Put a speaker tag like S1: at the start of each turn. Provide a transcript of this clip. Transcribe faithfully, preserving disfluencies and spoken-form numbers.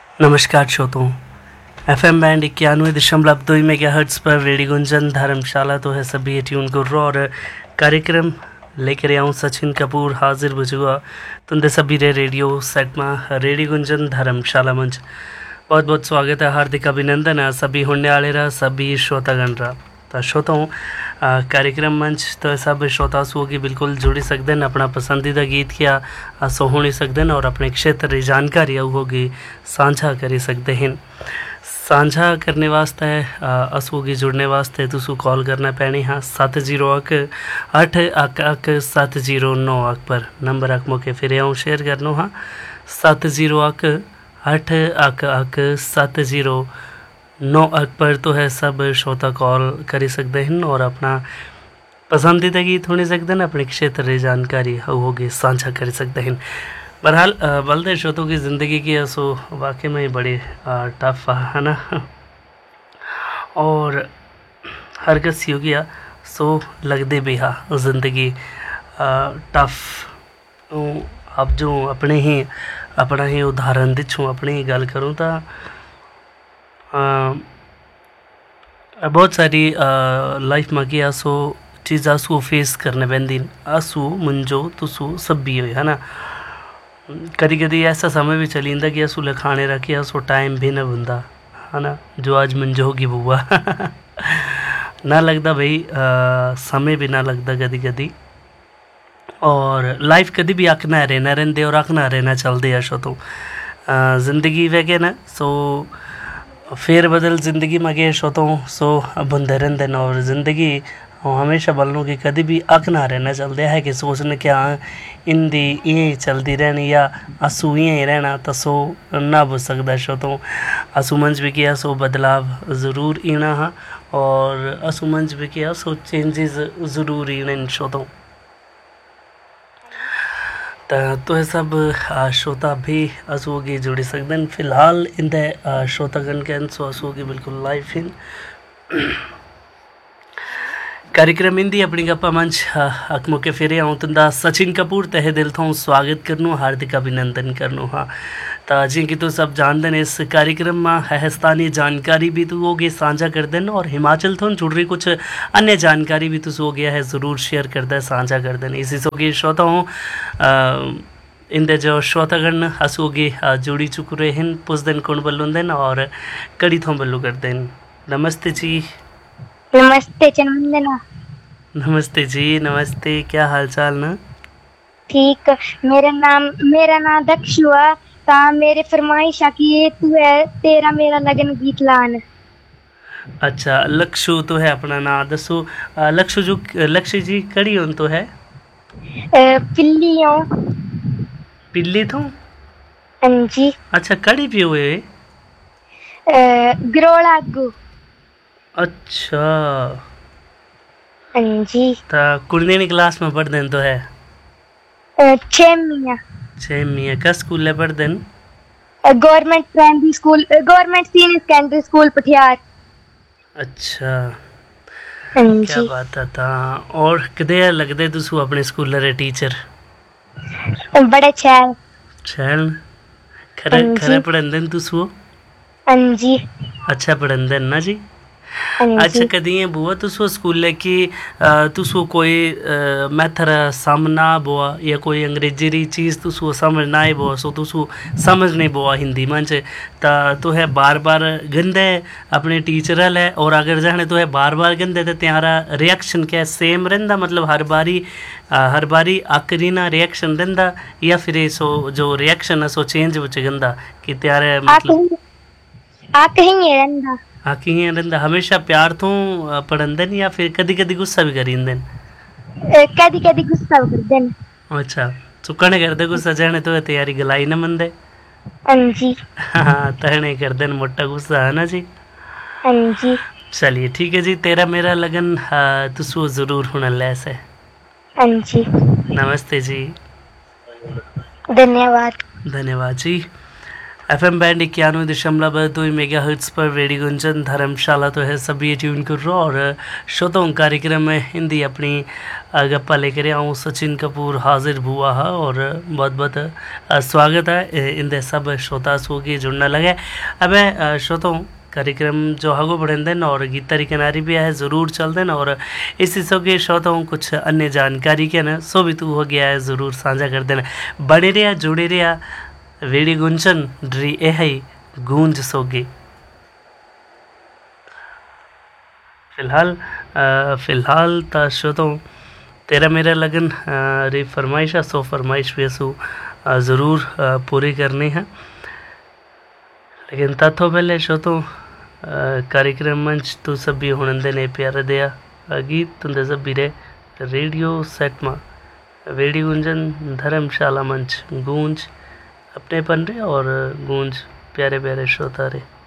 S1: नमस्कार श्रोताओं, F M band इक्यानवे दशमलव दो मेगा हर्ट्स पर रेडियो गुंजन धर्मशाला तो है सभी ट्यून करो और कार्यक्रम लेकर आऊँ सचिन कपूर हाजिर बुजुआ तुंदे सभी रे रेडियो सेट में रेडियो गुंजन धर्मशाला मंच बहुत बहुत स्वागत है, हार्दिक अभिनंदन है सभी होने वाले रहा सभी श्रोतागण रहा। तो श्रोताओं कार्यक्रम मंच तो सब श्रोता सो की बिल्कुल जुड़ी सकते हैं, अपना पसंदीदा गीत क्या सो होनी सकते हैं और अपने क्षेत्र की जानकारी होगी साझा कर सकते हैं। साझा करने वास्ते असोगी जुड़ने वास्ते तुसू कॉल करना पैनी हाँ सत्त जीरो अक अठ अक अक सत्त जीरो नौ अक पर नंबर अक मौके फिर आऊँ शेयर करनो हाँ सत्त जीरो अक अठ अक अक सत्त जीरो नौ अक पर तो है सब श्रोता कॉल कर सकते हैं और अपना पसंदीदा गीत होने सकते हैं, अपने क्षेत्र की जानकारी होगी साझा कर सकते हैं। बहरहाल बल्दे श्रोतों की ज़िंदगी की सो वाकई में ही बड़ी टफ है ना, और हर किसी हो गया सो लगते भी हाँ ज़िंदगी टफ। अब जो अपने ही अपना ही उदाहरण दिछूँ अपनी ही गल करूँ तो बहुत सारी लाइफ में कि आसो चीज़ आसू फेस करने पैंदी आसू मुंजो तुसू सब भी हो है ना। कदी कदी ऐसा समय भी चली जंदा कि आसू खाने रखी आसो टाइम भी ना बुंदा है ना, जो आज मुंजो होगी बुआ ना लगता भाई आ, समय भी ना लगता कदी कदी, और लाइफ कदी भी अखना रहना रहते और अखना रहना चलते है शो तो ज़िंदगी वह ना सो फेर बदल ज़िंदगी में गए शोतों सो बुंदे रहते हैं और ज़िंदगी हमेशा बोलूँ कि कभी भी अक ना रहना चलते है कि सोचने क्या इंदी ये चलती रहनी या असू ये रहना तो सो ना बुझ सकता शोतों असू मंच भी किया सो बदलाव ज़रूर इना हाँ और असू मंच भी किया सो चेंजेस ज़रूर इन शोतों तो ये सब श्रोता भी असोगी जुड़ी सकते हैं। फिलहाल इन श्रोतागण के सो असोगी बिल्कुल लाइव इन कार्यक्रम इंदी अपनी गप्पा मंच अक मौके फिर आऊँ तुंदा सचिन कपूर तहे दिल थों स्वागत करनू हार्दिक अभिनंदन करनू हाँ। तो जी कि तो सब जानते हैं इस कार्यक्रम में है जानकारी भी तो होगी साझा कर देना और हिमाचल थोन जुड़ रही कुछ अन्य जानकारी भी तो हो गया है ज़रूर शेयर कर दे साझा कर देना। इसी सोगी श्रोता हूँ इंदे जो श्रोतागण हसूगी जुड़ी चुक रहे हैं पुछ दिन कौन बल्लू दिन और कड़ी थों बल्लू कर दें। नमस्ते जी।
S2: नमस्ते चंदना।
S1: नमस्ते जी नमस्ते, क्या हाल चाल ना?
S2: ठीक, मेरा नाम मेरा नाम दक्ष हुआ ता मेरे फरमाइश की तू है तेरा मेरा लगन गीत लान।
S1: अच्छा लक्षु तो है अपना नाम दसो। लक्षु जो लक्ष्य जी कड़ी उन तो है
S2: पिल्ली हो
S1: पिल्ली तो
S2: हाँ जी।
S1: अच्छा कड़ी भी हुए
S2: गरोला गु।
S1: अच्छा
S2: हाँ जी।
S1: ता कुर्नेनी क्लास में पढ़ दें तो है
S2: छेमिया
S1: छेमिया का स्कूल है पढ़ दें
S2: government primary school government senior secondary school पटियार।
S1: अच्छा
S2: हाँ
S1: क्या
S2: जी।
S1: बात है ता और कदे लगदे तुसू अपने स्कूल रे टीचर
S2: बड़े छैल
S1: छैल खरे खरे पढ़न तुसू?
S2: हाँ जी।
S1: अच्छा पढ़न ना जी। अच्छा कदी ये बुआ तुसो स्कूल की तुसो कोई मैथर सामना बुआ या कोई अंग्रेजी री चीज़ तुसो समझ ना आई बुआ सो तुसो समझ नहीं बुआ हिंदी मंच ता तो है बार बार गंदे अपने टीचर है और अगर जाने तो है बार बार गंदे तो त्यारा रिएक्शन क्या सेम रहंदा मतलब हर बारी हर बारी आखरी ना रिएक्शन रहंदा या फिर सो जो रिएक्शन है सो चेंज हो गंदा कि त्यारे मतलब
S2: आखरी रहंदा
S1: आखी ही रहंदा हमेशा प्यार तो पढ़ंदन या फिर कदी कदी गुस्सा भी करींदन?
S2: कदी कदी गुस्सा करदन।
S1: अच्छा चुकने करदे गुस्सा जाने तो तैयारी गलाई न मंदे।
S2: हाँ जी।
S1: हाँ तहने करदन मोटा गुस्सा है ना जी।
S2: हाँ जी।
S1: चलिए ठीक है जी, तेरा मेरा लगन तुसो ज़रूर होना लैसे।
S2: हाँ जी।
S1: नमस्ते जी।
S2: धन्यवाद।
S1: धन्यवाद जी। एफ एम बैंड इक्यानवे दशमलव दो मेगा हर्ट्स पर रेडियो गुंजन धर्मशाला तो है सभी ट्यून कर रहा और श्रोताओं कार्यक्रम में हिंदी अपनी गप्पा लेकर आऊँ सचिन कपूर हाजिर हुआ है और बहुत बहुत स्वागत है इन सब श्रोता सो के जुड़ना लगे। अब श्रोताओं कार्यक्रम जो हगो बढ़न देन और गीतारी किनारी भी है ज़रूर चल देन और इस हिस्सों के श्रोताओं कुछ अन्य जानकारी के ना सो भी तू हो गया है ज़रूर साझा कर देना। बने रहा जुड़े रहा रेडियो गुंजन ड्री ए है गूंज सोगे। फिलहाल फिलहाल ता श्रोताओं तेरा मेरा लगन री फरमाइश सो फरमाइश भी सो ज़रूर पूरी करनी है, लेकिन तथो पहले श्रोताओं कार्यक्रम मंच तू सब भी होने ने प्यार दिया गीत तुंदे सब भी रे रेडियो सेट में रेडियो गुंजन धर्मशाला मंच गूंज अपने पन रे और गूंज प्यारे प्यारे श्रोता रे।